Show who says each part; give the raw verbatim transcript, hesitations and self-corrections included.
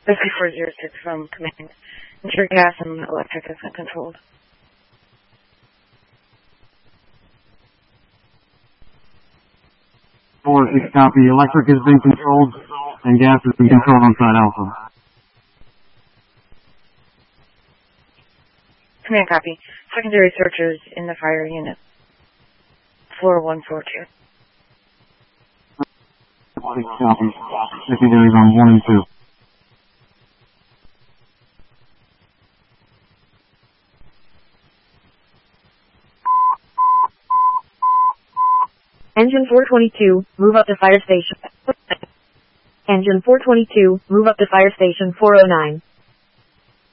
Speaker 1: Whiskey four zero six from command. Ensure gas and electric is controlled.
Speaker 2: four six copy. Electric has been controlled and gas has been controlled on side Alpha.
Speaker 1: Command copy. Secondary searchers in the fire unit. Floor one four two.
Speaker 2: six copy. Secondaries on one and two.
Speaker 3: Engine four twenty-two, move up to fire station. Engine four twenty-two, move up to fire station four oh nine.